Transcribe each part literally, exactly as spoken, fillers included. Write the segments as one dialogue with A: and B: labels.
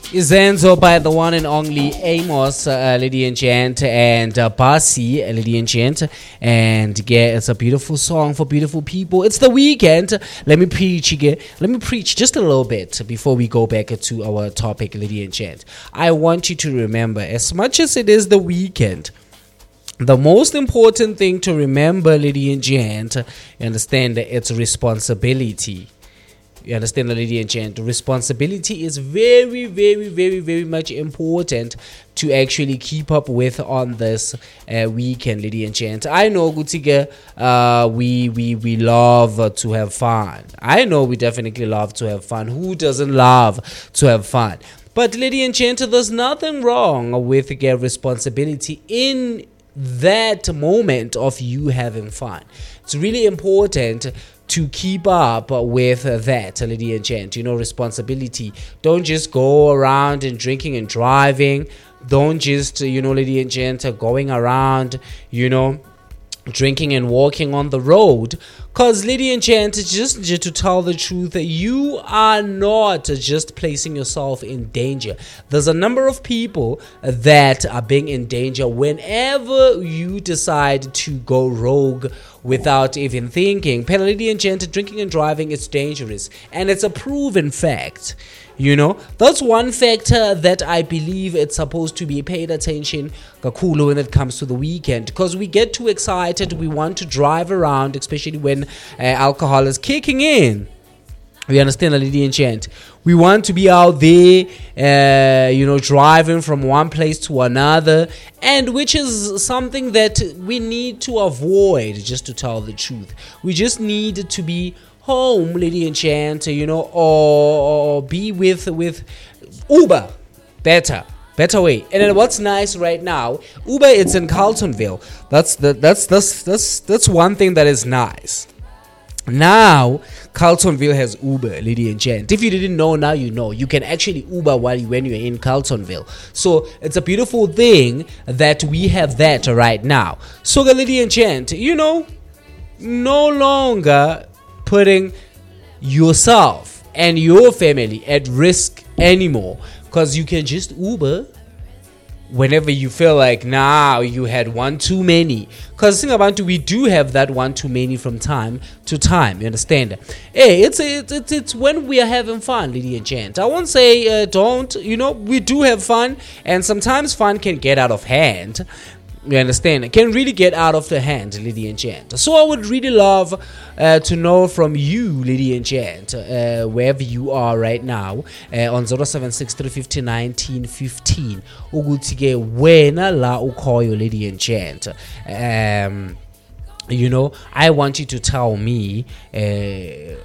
A: Izenzo by the one and only Amos, uh, Lady and Gent, and uh, Basi, uh, Lady and Gent. And yeah, it's a beautiful song for beautiful people. It's the weekend. Let me preach again. Let me preach just a little bit before we go back to our topic, Lady and Gent. I want you to remember, as much as it is the weekend, the most important thing to remember, Lady and Gent, you understand that it's responsibility. You understand, lady and gent? Responsibility is very, very, very, very much important to actually keep up with on this uh, weekend, lady and gent. I know, Gutige, uh, we we we love uh, to have fun. I know we definitely love to have fun. Who doesn't love to have fun? But, lady and gent, there's nothing wrong with uh, responsibility in that moment of you having fun. It's really important to keep up with that, lady and gent. You know, responsibility. Don't just go around and drinking and driving. Don't just, you know, lady and gent, going around, you know, drinking and walking on the road. Because, lady and gent, just, just to tell the truth, you are not just placing yourself in danger. There's a number of people that are being in danger whenever you decide to go rogue without even thinking. But, lady and gent, drinking and driving is dangerous. And it's a proven fact. You know, that's one factor that I believe it's supposed to be paid attention kakulu when it comes to the weekend, because we get too excited. We want to drive around, especially when uh, alcohol is kicking in. We understand, lady and gent. We want to be out there, uh, you know, driving from one place to another, and which is something that we need to avoid, just to tell the truth. We just need to be home, lady and gent, you know, or, or be with with Uber. Better. Better way. And then what's nice right now, Uber, it's in Carltonville. That's the that's that's that's that's one thing that is nice. Now, Carltonville has Uber, lady and gent. If you didn't know, now you know. You can actually Uber while you, when you're in Carltonville. So it's a beautiful thing that we have that right now. So, lady and gent, you know, no longer putting yourself and your family at risk anymore, because you can just Uber whenever you feel like now you had one too many. Because think about it, we do have that one too many from time to time. You understand? Hey, it's it's it's, it's when we are having fun, lady and gent. I won't say uh, don't. You know, we do have fun, and sometimes fun can get out of hand. You understand? It can really get out of the hand, lady and gent. So I would really love uh, to know from you, lady and gent, uh, wherever you are right now, uh, on zero seven six three five zero one nine one five. Ugutige wena la ukoyo, lady and gent. Um, you know, I want you to tell me. Uh,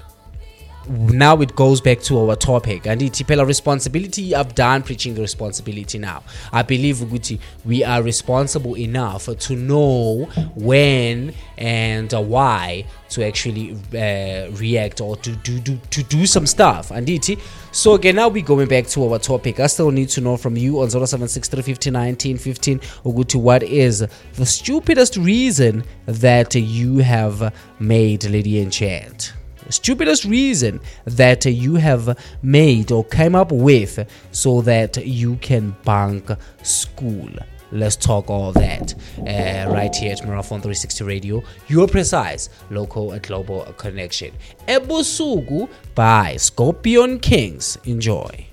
A: Now it goes back to our topic, and it's a responsibility. I've done preaching the responsibility now. I believe we are responsible enough to know when and why to actually uh, react or to do, do to do some stuff. And it so again, now we're going back to our topic. I still need to know from you on zero seven six three five zero one nine one five what is the stupidest reason that you have made, lady and gent. Stupidest reason that you have made or came up with so that you can bunk school. Let's talk all that uh, right here at Marathon three sixty Radio, your precise local and global connection. Ebusuku by Scorpion Kings. Enjoy.